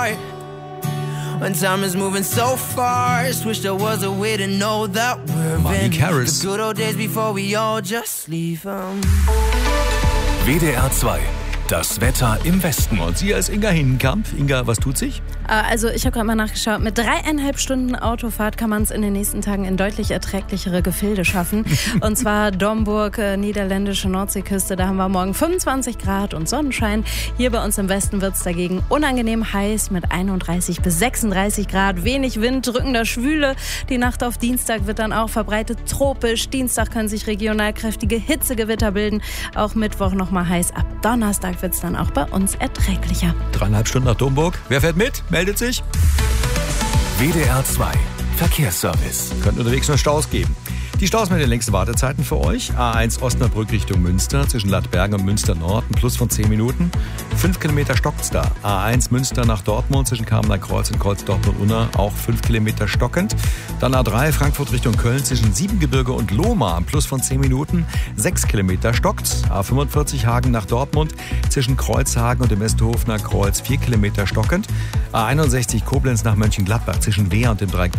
When time is moving so fast, wish there was a way to know that we're Malik in Harris. the good old days before we all just leave 'em. WDR 2. Das Wetter im Westen. Und sie als Inga Hindenkamp. Inga, was tut sich? Also ich habe gerade mal nachgeschaut, mit 3,5 Stunden Autofahrt kann man es in den nächsten Tagen in deutlich erträglichere Gefilde schaffen. Und zwar Domburg, niederländische Nordseeküste, da haben wir morgen 25 Grad und Sonnenschein. Hier bei uns im Westen wird es dagegen unangenehm heiß mit 31 bis 36 Grad. Wenig Wind, drückender Schwüle. Die Nacht auf Dienstag wird dann auch verbreitet tropisch. Dienstag können sich regional kräftige Hitzegewitter bilden. Auch Mittwoch nochmal heiß. Ab Donnerstag wird es dann auch bei uns erträglicher. 3,5 Stunden nach Domburg. Wer fährt mit? Meldet sich. WDR 2. Verkehrsservice. Könnten unterwegs noch Staus geben. Die Staus mit den längsten Wartezeiten für euch. A1 Osnabrück Richtung Münster, zwischen Lattbergen und Münster Nord, ein Plus von 10 Minuten. 5 Kilometer stockt's da. A1 Münster nach Dortmund, zwischen Kamener Kreuz und Kreuz-Dortmund-Unna, auch 5 Kilometer stockend. Dann A3 Frankfurt Richtung Köln, zwischen Siebengebirge und Lohmar, ein Plus von 10 Minuten. 6 Kilometer stockt's. A45 Hagen nach Dortmund, zwischen Kreuzhagen und dem Westerhofener Kreuz, 4 Kilometer stockend. A61 Koblenz nach Mönchengladbach, zwischen Wehr und dem Dreieck